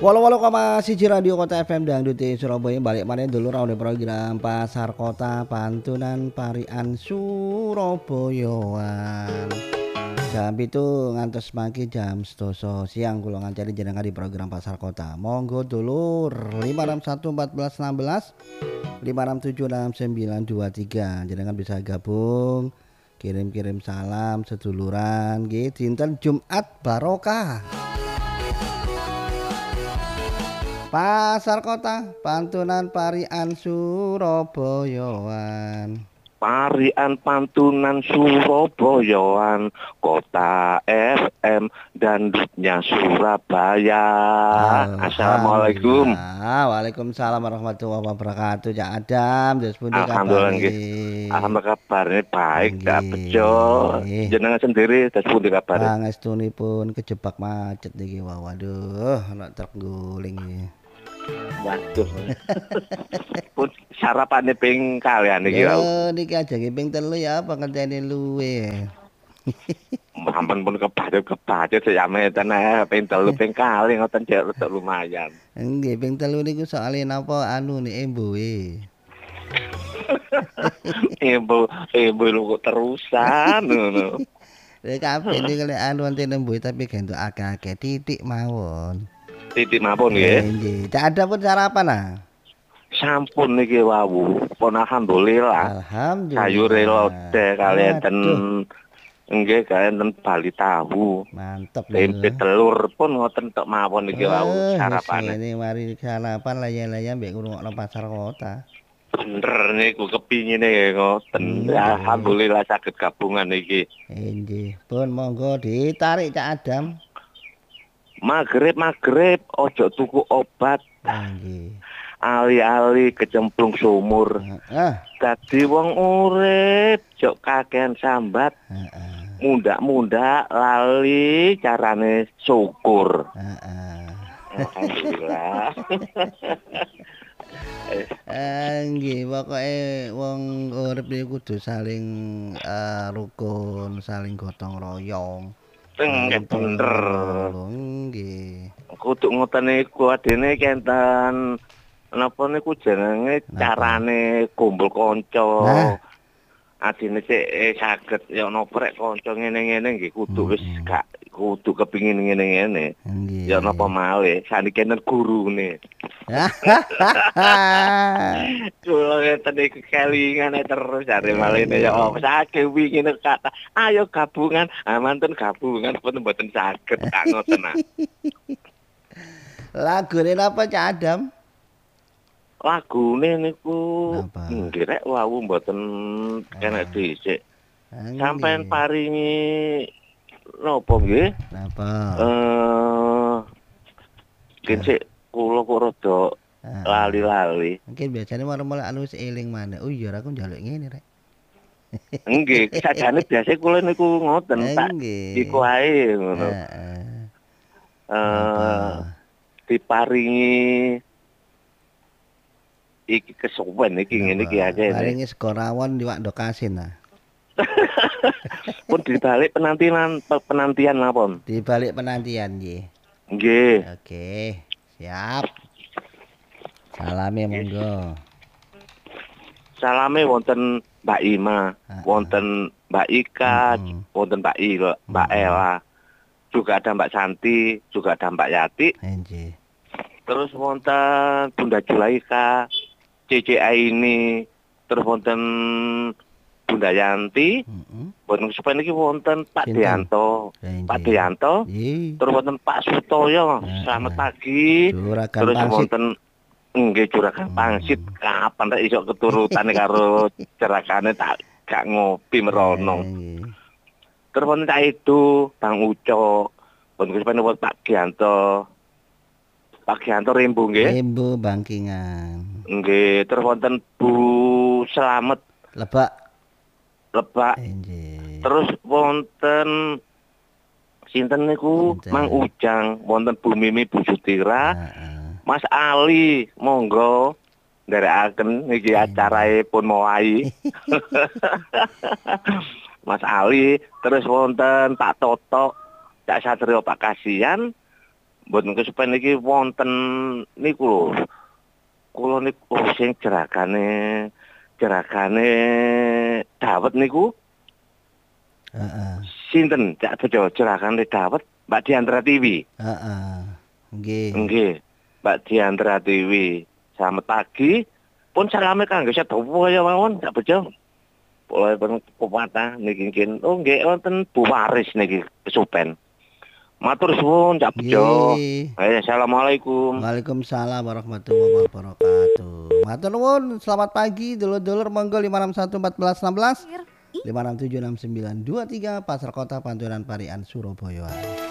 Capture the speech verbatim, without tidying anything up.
Walau-walau koma siji radio Kota F M Dangdut di Surabaya balik maneh dulu raune program Pasar Kota Pantunan Parian Surabayaan. Jam itu ngantos mangki jam sedasa siang kula ngancani jenengan di program Pasar Kota. Monggo dulur lima enam satu empat belas enam belas lima enam tujuh enam sembilan dua tiga jenengan bisa gabung kirim-kirim salam seduluran nggih dinten Jumat barokah. Pasar Kota Pantunan Parian Surabayaan. Parian Pantunan Surabayaan, Kota F M Dangdutnya Surabaya. Assalamualaikum. Waalaikumsalam warahmatullahi wabarakatuh. Cak Adam, terus pundi Alhamdulillah nggih. Alhamdulillah kabarnya baik, Kak Bejo. Jenengan sendiri terus pundi kabare? Pangestunipun kejebak macet niki. Waduh, ana truk guling iki. Waduh. Pun sarapane ping kalian iki lho. Yo niki aja ping telu ya apa ngenteni luwe. Ampun pun kebacut-kebacut sayame tenan ping telu ping kali ngoten jek rada lumayan. Nggih ping telu niku soalé napa anu nih emboe. Embo embo lu terusan ngono. Lha kabeh niku lek anu enten emboe tapi gentuk akeh-akeh titik mawon. Titik mawon nggih. Nggih. Cak ada pun sarapan ah. Sampun niki wau. Pun alhamdulillah. Alhamdulillah. Sayure lodeh kalian ten nggih kalian ten bali tahu. Mantep. Tempe telur pun ngoten tok mawon niki wau sarapane. Ini mari sarapan layan-layan mbek ngrungokno Pasar Kota. Bener niku kepingine ngoten. Alhamdulillah saged gabungan iki. Nggih. Pun monggo ditarik Cak Adam. Magrib-magrib ojo tuku obat. Nggih. Ali-ali kecemplung sumur. Heeh. Dadi wong urip jok kakean sambat. Heeh. Mundak-mundak lali carane syukur. Heeh. Alhamdulillah. Eh nggih pokoke wong urip niku kudu saling uh, rukun, saling gotong royong. Nggih bener. Nggih. Kudu ngoten niku adene kenten napa niku jenenge carane kumpul kanca. Nah. Adine sik eh, saged ya napa rek kanca ngene-ngene nggih kudu wis gak kudu kepingin ngene-ngene. Nggih. Ya napa malih saniki nen gurune. Kula ngeten iki kelingan terus jare maline ya apa saking wingi kata ayo gabungan amanten gabungan pun mboten saged tak ngoten ah. Lagune napa Cak Adam? Lagune niku nggih rek wau mboten kena dhisik. Sampeyan paringi napa nggih? Napa? Eh Kensik kula kok rada lali-lali. Mungkin biasanya mulai anu wis eling maneh. Oh iya aku njaluk ngene rek. Nggih, sajane biasa kula niku ngoten tak iku ae ngono. Heeh. Eh diparingi iki kesuwen iki ngene iki aja. Paringi sego rawon liwak ndokasin nah. Pun dibalik penantian penantian napa? Dibalik penantian nggih. Nggih. Oke, siap. Salame monggo. Salame wonten Mbak Ima, wonten Mbak Ika, wonten Mbak I, Mbak Ella. Juga ada Mbak Santi, juga ada Mbak Yati. Nggih. Terus wonten Bunda Julaika, Cece Aini, terus wonten Bunda Yanti, wonten supaya niki wonten Pak Deanto, Pak Deanto, terus wonten Pak Sutoyo, selamat pagi. Terus wonten nggih Juragan Pangsit, kapan rek iso keturutane karo cerakane tak gak ngopi merono. Terus wonten Cak Edo, Bang Ucok, wonten supaya wonten Pak Gianto. Pak Gianto Rembo nggih. Rembo Bangkingan. Nggih, terus wonten Bu Slamet Lebak. Lebak. Terus wonten sinten niku Mang Ujang, wonten Bu Mimi Bu Sutira. Mas Ali, monggo nderekaken iki acarae pun mawai. Mas Ali, terus wonten Pak Toto, Cak Satrio Pak Kasian, Mboten kesupen iki wonten niku lho. Kula niku oh, sing jerakane jerakane dawet niku. Heeh. Sinten Cak Bejo jerakane dawet Mbak Diantara T V. Heeh. Nggih. Nggih. Mbak Diantara T V. Selamat pagi. Pun salame kangge sedowo ya mawon Cak Bejo. Pola pun pepatah niki nggih. Oh nggih wonten Bu Waris niki kesupen. Matur suwun Cak Bejo. Nggih. Eh, assalamualaikum. Waalaikumsalam warahmatullahi wabarakatuh. Matur nuwun, selamat pagi dulur-dulur, monggo lima enam satu empat belas enam belas lima enam tujuh enam sembilan dua tiga Pasar Kota Panturan Parian Surabaya.